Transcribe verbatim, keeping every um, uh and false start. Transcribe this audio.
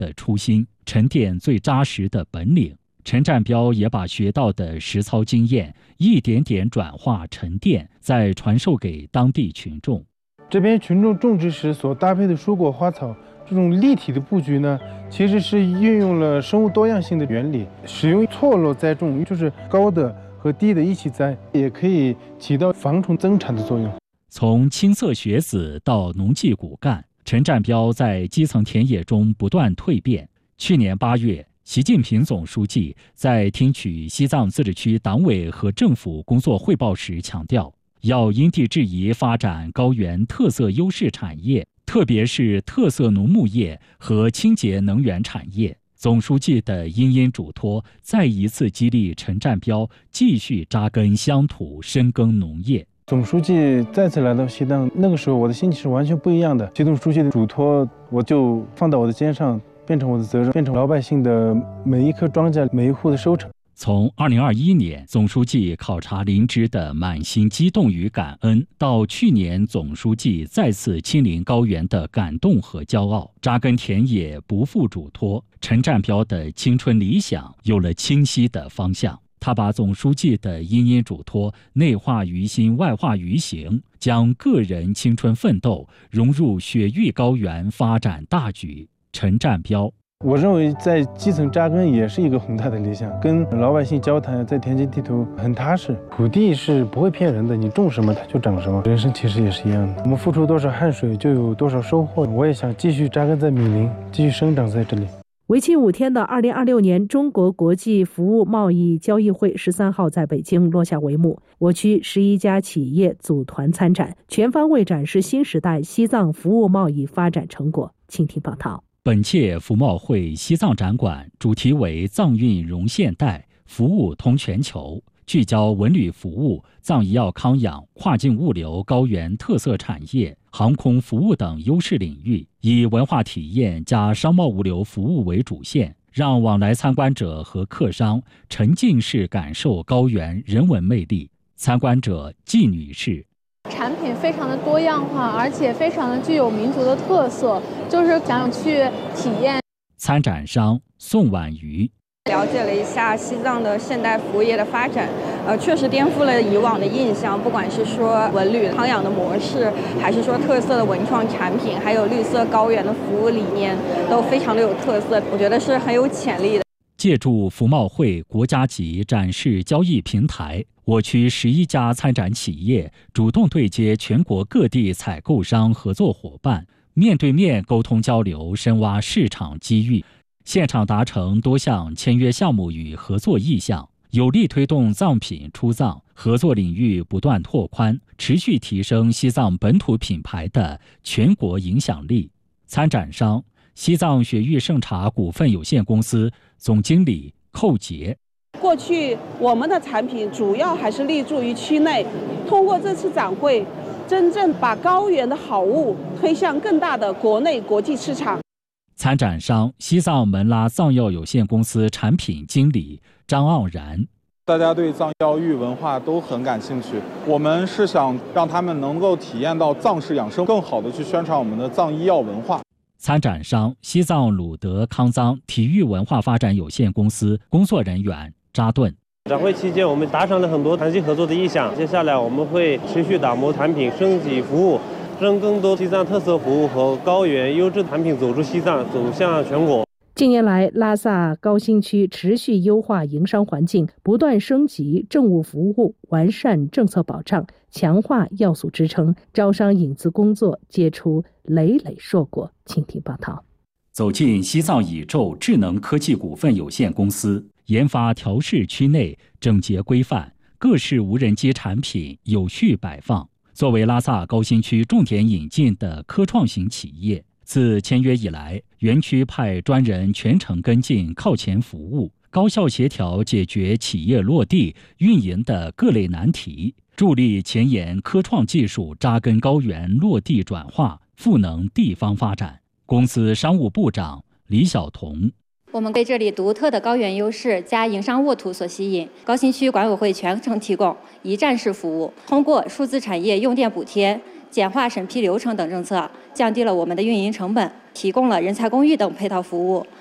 的初心，沉淀最扎实的本领。陈占标也把学到的实操经验一点点转化沉淀，再传授给当地群众。 这边群众种植时所搭配的蔬果花草，这种立体的布局呢，其实是运用了生物多样性的原理，使用错落栽种，就是高的和低的一起栽，也可以起到防虫增产的作用。 从青涩学子到农技骨干，陈占标在基层田野中不断蜕变。去年八月，习近平总书记在听取西藏自治区党委和政府工作汇报时强调，要因地制宜发展高原特色优势产业，特别是特色农牧业和清洁能源产业。总书记的殷殷嘱托，再一次激励陈占标继续扎根乡土，深耕农业。 总书记再次来到西藏，那个时候我的心情是完全不一样的。习总书记的嘱托，我就放到我的肩上，变成我的责任，变成老百姓的每一颗庄稼、每一户的收成。 从二零二一年总书记考察林芝的满心激动与感恩，到去年总书记再次亲临高原的感动和骄傲，扎根田野不负嘱托，陈占标的青春理想有了清晰的方向。他把总书记的殷殷嘱托内化于心，外化于行，将个人青春奋斗融入雪域高原发展大局。陈占标， 我认为在基层扎根也是一个宏大的理想，跟老百姓交谈，在田间地头很踏实。土地是不会骗人的，你种什么它就长什么。人生其实也是一样的，我们付出多少汗水就有多少收获。我也想继续扎根在米林，继续生长在这里。 为期五天的二零二六年中国国际服务贸易交易会十三号在北京落下帷幕。我区十一家企业组团参展，全方位展示新时代西藏服务贸易发展成果。请听报道。 本届服贸会西藏展馆主题为藏运融现代，服务通全球，聚焦文旅服务、藏医药康养、跨境物流、高原特色产业、航空服务等优势领域，以文化体验加商贸物流服务为主线，让往来参观者和客商沉浸式感受高原人文魅力。参观者季女士， 产品非常的多样化，而且非常的具有民族的特色，就是想去体验。 参展商宋婉瑜， 了解了一下西藏的现代服务业的发展，呃，确实颠覆了以往的印象，不管是说文旅康养的模式，还是说特色的文创产品，还有绿色高原的服务理念，都非常的有特色，我觉得是很有潜力的。 借助服贸会国家级展示交易平台，我区十一家参展企业主动对接全国各地采购商合作伙伴，面对面沟通交流，深挖市场机遇，现场达成多项签约项目与合作意向，有力推动藏品出藏合作领域不断拓宽，持续提升西藏本土品牌的全国影响力。参展商西藏雪域盛茶股份有限公司总经理寇杰， 过去我们的产品主要还是立足于区内，通过这次展会，真正把高原的好物推向更大的国内国际市场。 参展商西藏门拉藏药有限公司产品经理张傲然， 大家对藏药浴文化都很感兴趣，我们是想让他们能够体验到藏式养生，更好的去宣传我们的藏医药文化。 参展商西藏鲁德康藏体育文化发展有限公司工作人员扎顿。 展会期间，我们达成了很多弹性合作的意向，接下来我们会持续打磨产品升级服务，让更多西藏特色服务和高原优质产品走出西藏，走向全国。 近年来，拉萨高新区持续优化营商环境，不断升级政务服务，完善政策保障，强化要素支撑，招商引资工作结出累累硕果。请听报道。 走进西藏宇宙智能科技股份有限公司，研发调试区内整洁规范，各式无人机产品有序摆放。作为拉萨高新区重点引进的科创型企业，自签约以来，园区派专人全程跟进靠前服务，高效协调解决企业落地运营的各类难题，助力前沿科创技术扎根高原落地转化，赋能地方发展。公司商务部长李晓彤， 我们被这里独特的高原优势加营商沃土所吸引，高新区管委会全程提供一站式服务，通过数字产业用电补贴、 简化审批流程等政策，降低了我们的运营成本，提供了人才公寓等配套服务。